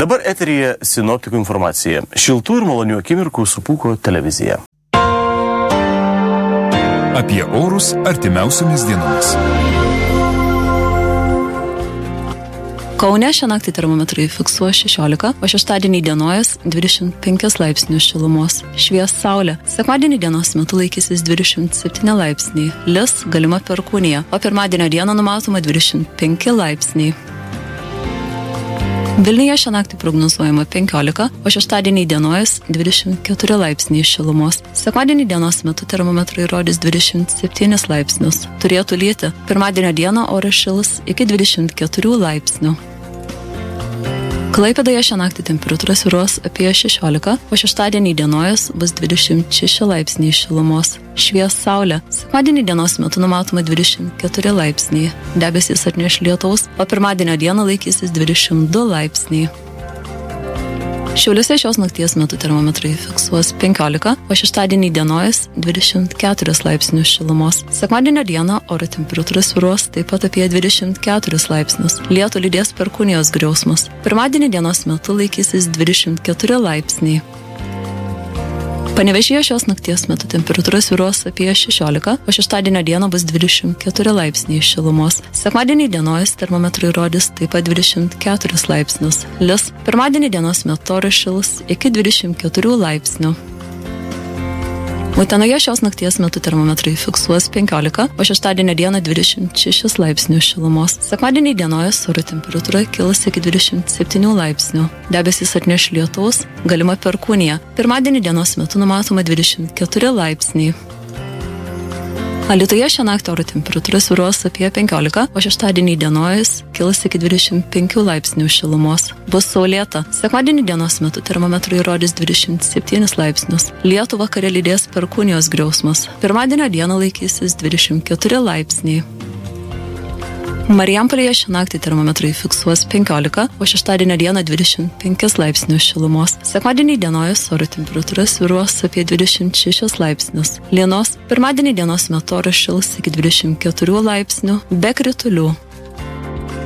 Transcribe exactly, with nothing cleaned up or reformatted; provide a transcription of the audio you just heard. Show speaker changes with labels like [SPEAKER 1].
[SPEAKER 1] Dabar eteryje sinoptikų informacija. Šiltų ir malonių akimirkų su Pūko televizija.
[SPEAKER 2] Apie orus artimiausiomis dienomis.
[SPEAKER 3] Kaune šią naktį termometrai fiksuoja šešiolika, o šeštadienį dienojas dvidešimt penki laipsnius šilumos. Švies saulė. Sekmadienį dienos metu laikysis dvidešimt septyni laipsniai. Lis galima perkūnija, o pirmadienio dieną numatoma dvidešimt penki laipsniai. Vilniuje šią naktį prognozuojama penkiolika, o šeštadienį dienojas dvidešimt keturi laipsniai šilumos. Sekmadienį dienos metu termometrai rodys dvidešimt septyni laipsnius. Turėtų lyti. Pirmadienio dieną oras šils iki dvidešimt keturių laipsnių. Klaipėdoje šią naktį temperatūra svyruos apie šešiolika, o šeštadienį dienojas bus dvidešimt šeši laipsniai šilumos. Švies saulė. Sekmadienį dienos metu numatoma dvidešimt keturi laipsniai. Debesys atneš lietaus, o pirmadienio dieną laikysis dvidešimt du laipsniai. Šiauliuose šios nakties metu termometrai fiksuos penkiolika, o šeštadienį dienojas dvidešimt keturi laipsnius šilumos. Sekmadienio dieną oro temperatūra svyruos taip pat apie dvidešimt keturis laipsnius. Lietų lydės perkūnijos griausmas. Pirmadienį dienos metu laikysis dvidešimt keturi laipsniai. Panevėžyje šios nakties metu temperatūra svyruos apie šešiolika, o šeštadienio dieną bus dvidešimt keturi laipsniai šilumos. Sekmadienį dienojas termometrai rodys taip pat dvidešimt keturis laipsnius. Lis. Pirmadienį dienos metu oras šils iki dvidešimt keturių laipsnių. Utenoje šios nakties metu termometrai fiksuos penkiolika, o šeštadienio dieną dvidešimt šeši laipsnius šilumos. Sekmadienį dienojas oro temperatūra kils iki dvidešimt septynių laipsnių. Debesys atneš lietaus, galima perkūnija. Pirmadienį dienos metu numatoma dvidešimt keturi laipsniai. Alytuje šią naktį oro temperatūra svyruos apie penkiolika, o šeštadienį dienojas kils iki dvidešimt penkių laipsnių šilumos. Bus saulėta. Sekmadienį dienos metu termometrai rodys dvidešimt septynis laipsnius. Lietų vakare lydės perkūnijos griausmas. Pirmadienio dieną laikysis dvidešimt keturi laipsniai. Marijampolėje šią naktį termometrai fiksuos penkiolika, o šeštadienio dieną dvidešimt penki laipsnius šilumos. Sekmadienį dienojas oro temperatūra svyruos apie dvidešimt šešis laipsnius. Lienos. Pirmadienį dienos metu oras šils iki dvidešimt keturių laipsnių be kritulių.